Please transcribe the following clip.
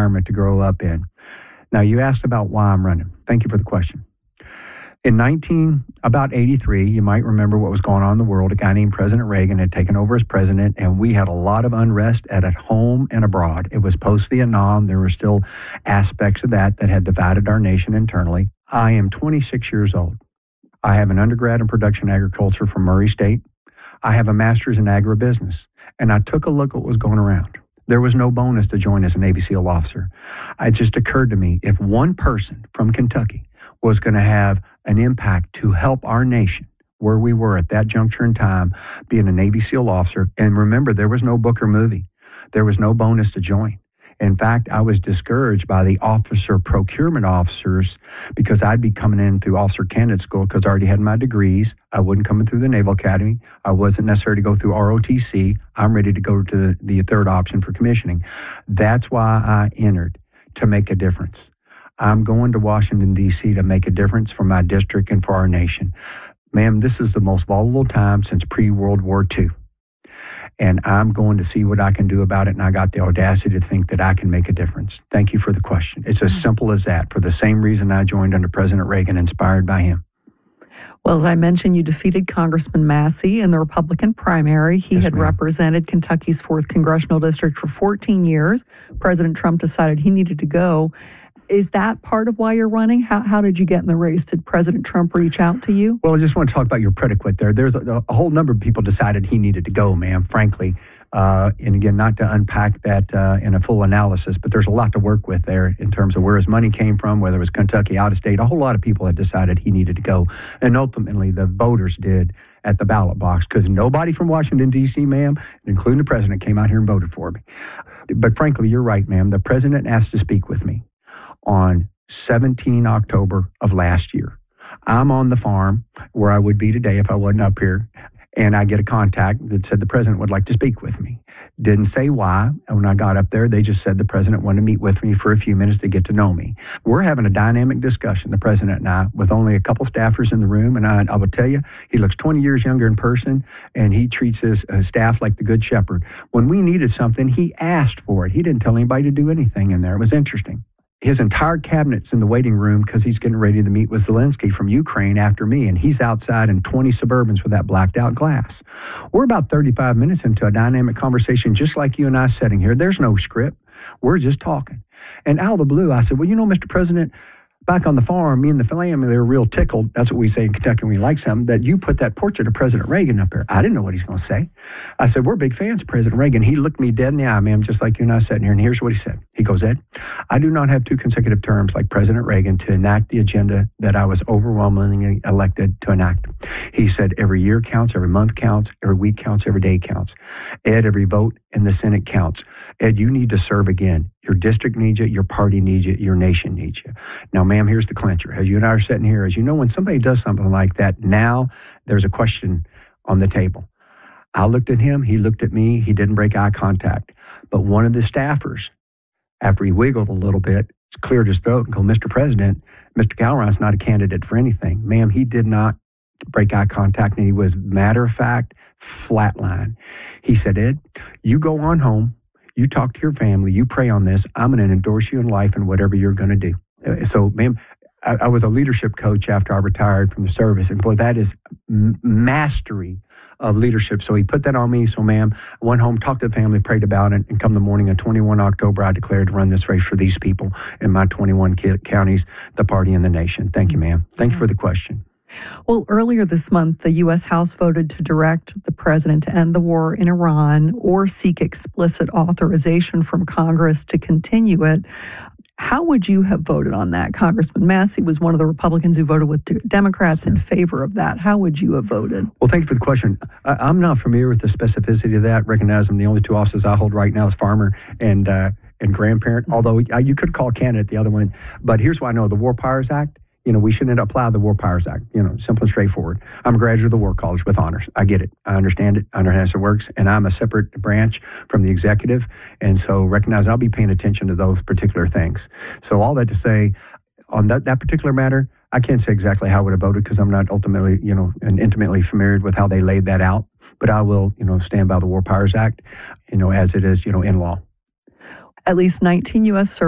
environment to grow up in. Now, you asked about why I'm running. Thank you for the question. In about 83, you might remember what was going on in the world. A guy named President Reagan had taken over as president, and we had a lot of unrest at home and abroad. It was post-Vietnam. There were still aspects of that had divided our nation internally. I am 26 years old. I have an undergrad in production agriculture from Murray State. I have a master's in agribusiness, and I took a look at what was going around. There was no bonus to join as a Navy SEAL officer. It just occurred to me, if one person from Kentucky was going to have an impact to help our nation where we were at that juncture in time, being a Navy SEAL officer, and remember, there was no book or movie. There was no bonus to join. In fact, I was discouraged by the officer procurement officers because I'd be coming in through officer candidate school because I already had my degrees. I wasn't coming through the Naval Academy. I wasn't necessary to go through ROTC. I'm ready to go to the third option for commissioning. That's why I entered, to make a difference. I'm going to Washington, D.C. to make a difference for my district and for our nation. Ma'am, this is the most volatile time since pre-World War II. And I'm going to see what I can do about it, and I got the audacity to think that I can make a difference. Thank you for the question. It's as simple as that, for the same reason I joined under President Reagan, inspired by him. Well, as I mentioned, you defeated Congressman Massey in the Republican primary. He had represented Kentucky's 4th Congressional District for 14 years. President Trump decided he needed to go. Is that part of why you're running? How did you get in the race? Did President Trump reach out to you? Well, I just want to talk about your predicate there. There's a whole number of people decided he needed to go, ma'am, frankly. And again, not to unpack that in a full analysis, but there's a lot to work with there in terms of where his money came from, whether it was Kentucky, out of state. A whole lot of people had decided he needed to go. And ultimately, the voters did at the ballot box, because nobody from Washington, D.C., ma'am, including the president, came out here and voted for me. But frankly, you're right, ma'am. The president asked to speak with me on 17 October of last year. I'm on the farm where I would be today if I wasn't up here, and I get a contact that said the president would like to speak with me. Didn't say why. When I got up there, they just said the president wanted to meet with me for a few minutes to get to know me. We're having a dynamic discussion, the president and I, with only a couple staffers in the room, and I will tell you, he looks 20 years younger in person, and he treats his staff like the good shepherd. When we needed something, he asked for it. He didn't tell anybody to do anything in there. It was interesting. His entire cabinet's in the waiting room because he's getting ready to meet with Zelensky from Ukraine after me, and he's outside in 20 Suburbans with that blacked out glass. We're about 35 minutes into a dynamic conversation just like you and I sitting here. There's no script. We're just talking. And out of the blue, I said, well, you know, Mr. President, back on the farm, me and the family, they were real tickled. That's what we say in Kentucky when we like something, that you put that portrait of President Reagan up there. I didn't know what he's going to say. I said, we're big fans of President Reagan. He looked me dead in the eye, ma'am, just like you and I sitting here. And here's what he said. He goes, Ed, I do not have 2 consecutive terms like President Reagan to enact the agenda that I was overwhelmingly elected to enact. He said, every year counts, every month counts, every week counts, every day counts. Ed, every vote in the Senate counts. Ed, you need to serve again. Your district needs you, your party needs you, your nation needs you. Now, ma'am, here's the clincher. As you and I are sitting here, as you know, when somebody does something like that, now there's a question on the table. I looked at him, he looked at me, he didn't break eye contact. But one of the staffers, after he wiggled a little bit, cleared his throat and go, Mr. President, Mr. Calron's not a candidate for anything. Ma'am, he did not break eye contact, and he was matter of fact, flatline. He said, Ed, you go on home, you talk to your family, you pray on this. I'm going to endorse you in life and whatever you're going to do. So, ma'am, I was a leadership coach after I retired from the service, and boy, that is mastery of leadership. So he put that on me. So, ma'am, I went home, talked to the family, prayed about it, and come the morning of 21 October, I declared to run this race for these people in my 21 counties, the party, and the nation. Thank you, ma'am. Thank you for the question. Well, earlier this month, the U.S. House voted to direct the president to end the war in Iran or seek explicit authorization from Congress to continue it. How would you have voted on that? Congressman Massey was one of the Republicans who voted with Democrats in favor of that. How would you have voted? Well, thank you for the question. I'm not familiar with the specificity of that. Recognize the only 2 offices I hold right now is farmer and grandparent, although you could call candidate the other one. But here's what I know. The War Powers Act, we shouldn't apply the War Powers Act, simple and straightforward. I'm a graduate of the War College with honors. I get it. I understand it. I understand how it works. And I'm a separate branch from the executive. And so recognize I'll be paying attention to those particular things. So all that to say, on that particular matter, I can't say exactly how I would have voted because I'm not ultimately, and intimately familiar with how they laid that out. But I will, stand by the War Powers Act, as it is, in law. At least 19 U.S.